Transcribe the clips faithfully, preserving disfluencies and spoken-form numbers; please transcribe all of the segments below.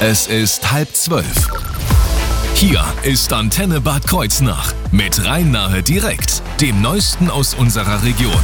Es ist halb zwölf. Hier ist Antenne Bad Kreuznach mit Rhein-Nahe direkt, dem Neuesten aus unserer Region.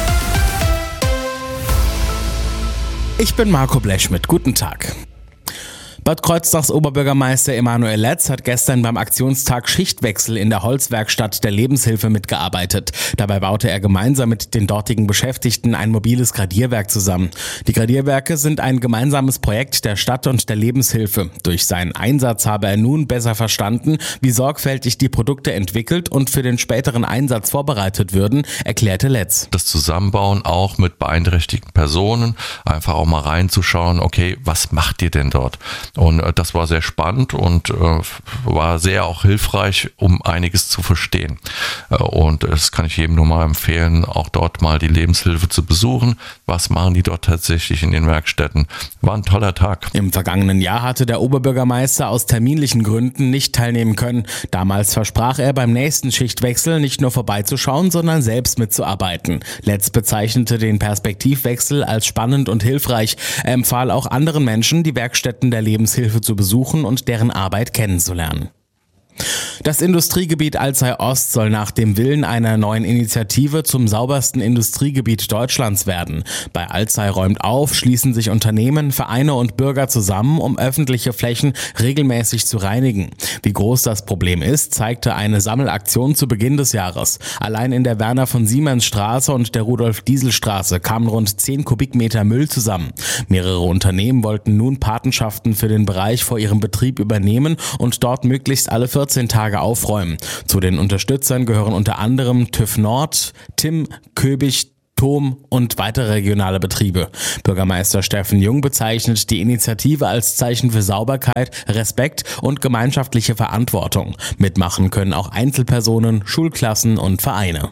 Ich bin Marco Blechschmidt. Guten Tag. Bad Kreuznachs Oberbürgermeister Emanuel Letz hat gestern beim Aktionstag Schichtwechsel in der Holzwerkstatt der Lebenshilfe mitgearbeitet. Dabei baute er gemeinsam mit den dortigen Beschäftigten ein mobiles Gradierwerk zusammen. Die Gradierwerke sind ein gemeinsames Projekt der Stadt und der Lebenshilfe. Durch seinen Einsatz habe er nun besser verstanden, wie sorgfältig die Produkte entwickelt und für den späteren Einsatz vorbereitet würden, erklärte Letz. Das Zusammenbauen auch mit beeinträchtigten Personen, einfach auch mal reinzuschauen, okay, was macht ihr denn dort? Und äh, das war sehr spannend und äh, war sehr auch hilfreich, um einiges zu verstehen. Äh, und das kann ich jedem nur mal empfehlen, auch dort mal die Lebenshilfe zu besuchen. Was machen die dort tatsächlich in den Werkstätten? War ein toller Tag. Im vergangenen Jahr hatte der Oberbürgermeister aus terminlichen Gründen nicht teilnehmen können. Damals versprach er, beim nächsten Schichtwechsel nicht nur vorbeizuschauen, sondern selbst mitzuarbeiten. Letz bezeichnete den Perspektivwechsel als spannend und hilfreich. Er empfahl auch anderen Menschen, die Werkstätten der Lebenshilfe zu besuchen und deren Arbeit kennenzulernen. Das Industriegebiet Alzey-Ost soll nach dem Willen einer neuen Initiative zum saubersten Industriegebiet Deutschlands werden. Bei Alzey räumt auf schließen sich Unternehmen, Vereine und Bürger zusammen, um öffentliche Flächen regelmäßig zu reinigen. Wie groß das Problem ist, zeigte eine Sammelaktion zu Beginn des Jahres. Allein in der Werner-von-Siemens-Straße und der Rudolf-Diesel-Straße kamen rund zehn Kubikmeter Müll zusammen. Mehrere Unternehmen wollten nun Patenschaften für den Bereich vor ihrem Betrieb übernehmen und dort möglichst alle vierzehn Tage aufräumen. Zu den Unterstützern gehören unter anderem TÜV Nord, Tim, Köbig, Tom und weitere regionale Betriebe. Bürgermeister Steffen Jung bezeichnet die Initiative als Zeichen für Sauberkeit, Respekt und gemeinschaftliche Verantwortung. Mitmachen können auch Einzelpersonen, Schulklassen und Vereine.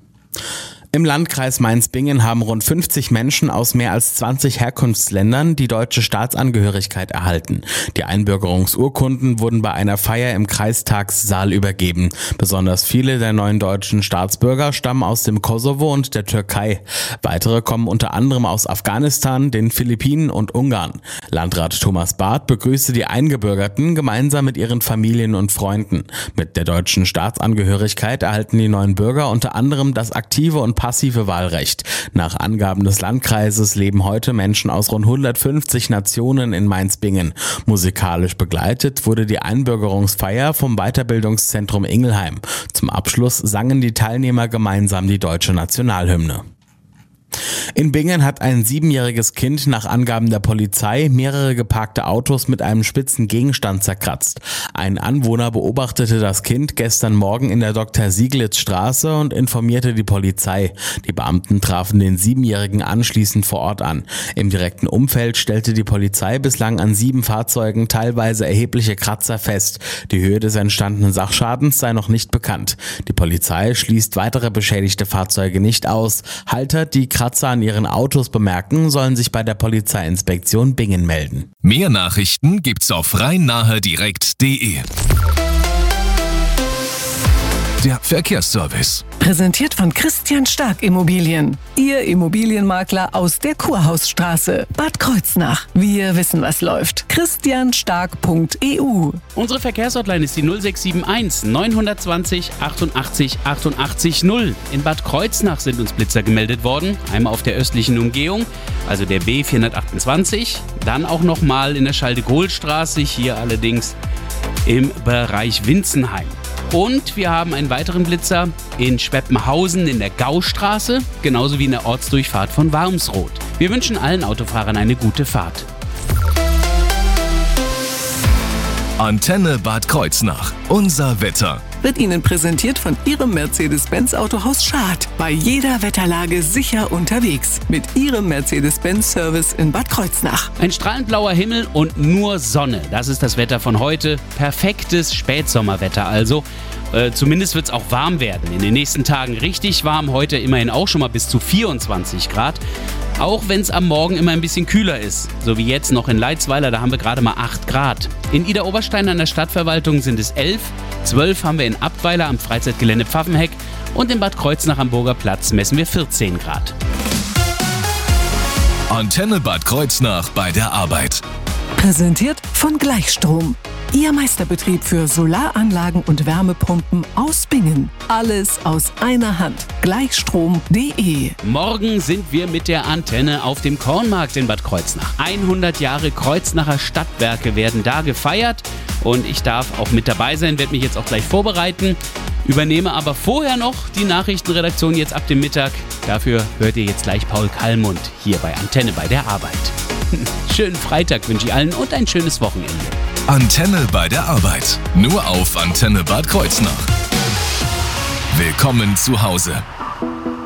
Im Landkreis Mainz-Bingen haben rund fünfzig Menschen aus mehr als zwanzig Herkunftsländern die deutsche Staatsangehörigkeit erhalten. Die Einbürgerungsurkunden wurden bei einer Feier im Kreistagssaal übergeben. Besonders viele der neuen deutschen Staatsbürger stammen aus dem Kosovo und der Türkei. Weitere kommen unter anderem aus Afghanistan, den Philippinen und Ungarn. Landrat Thomas Barth begrüßte die Eingebürgerten gemeinsam mit ihren Familien und Freunden. Mit der deutschen Staatsangehörigkeit erhalten die neuen Bürger unter anderem das aktive und passive Wahlrecht. Nach Angaben des Landkreises leben heute Menschen aus rund hundertfünfzig Nationen in Mainz-Bingen. Musikalisch begleitet wurde die Einbürgerungsfeier vom Weiterbildungszentrum Ingelheim. Zum Abschluss sangen die Teilnehmer gemeinsam die deutsche Nationalhymne. In Bingen hat ein siebenjähriges Kind nach Angaben der Polizei mehrere geparkte Autos mit einem spitzen Gegenstand zerkratzt. Ein Anwohner beobachtete das Kind gestern Morgen in der Doktor-Sieglitz-Straße und informierte die Polizei. Die Beamten trafen den Siebenjährigen anschließend vor Ort an. Im direkten Umfeld stellte die Polizei bislang an sieben Fahrzeugen teilweise erhebliche Kratzer fest. Die Höhe des entstandenen Sachschadens sei noch nicht bekannt. Die Polizei schließt weitere beschädigte Fahrzeuge nicht aus. Halter, die Kratzer an ihren Autos bemerken, sollen sich bei der Polizeiinspektion Bingen melden. Mehr Nachrichten gibt's auf rhein-nahe direkt punkt de. Der Verkehrsservice. Präsentiert von Christian Stark Immobilien. Ihr Immobilienmakler aus der Kurhausstraße, Bad Kreuznach. Wir wissen, was läuft. christian stark punkt e u. Unsere Verkehrshotline ist die null sechs sieben eins neun zwei null achtundachtzig achtundachtzig null. In Bad Kreuznach sind uns Blitzer gemeldet worden. Einmal auf der östlichen Umgehung, also der B vierhundertachtundzwanzig. Dann auch nochmal in der Schalde-Gohl-Straße, hier allerdings im Bereich Winzenheim. Und wir haben einen weiteren Blitzer in Schweppenhausen in der Gaustraße, genauso wie in der Ortsdurchfahrt von Warmsroth. Wir wünschen allen Autofahrern eine gute Fahrt. Antenne Bad Kreuznach. Unser Wetter. Wird Ihnen präsentiert von Ihrem Mercedes-Benz Autohaus Schad. Bei jeder Wetterlage sicher unterwegs. Mit Ihrem Mercedes-Benz-Service in Bad Kreuznach. Ein strahlend blauer Himmel und nur Sonne. Das ist das Wetter von heute. Perfektes Spätsommerwetter also. Äh, zumindest wird es auch warm werden. In den nächsten Tagen richtig warm. Heute immerhin auch schon mal bis zu vierundzwanzig Grad. Auch wenn es am Morgen immer ein bisschen kühler ist. So wie jetzt noch in Leitzweiler, da haben wir gerade mal acht Grad. In Idar-Oberstein an der Stadtverwaltung sind es elf. zwölf haben wir in Abtweiler am Freizeitgelände Pfaffenheck. Und in Bad Kreuznach am Burger Platz messen wir vierzehn Grad. Antenne Bad Kreuznach bei der Arbeit. Präsentiert von Gleichstrom. Ihr Meisterbetrieb für Solaranlagen und Wärmepumpen aus Bingen. Alles aus einer Hand. Gleichstrom punkt de. Morgen sind wir mit der Antenne auf dem Kornmarkt in Bad Kreuznach. hundert Jahre Kreuznacher Stadtwerke werden da gefeiert und ich darf auch mit dabei sein, werde mich jetzt auch gleich vorbereiten. Übernehme aber vorher noch die Nachrichtenredaktion jetzt ab dem Mittag. Dafür hört ihr jetzt gleich Paul Kallmund hier bei Antenne bei der Arbeit. Schönen Freitag wünsche ich allen und ein schönes Wochenende. Antenne bei der Arbeit. Nur auf Antenne Bad Kreuznach. Willkommen zu Hause.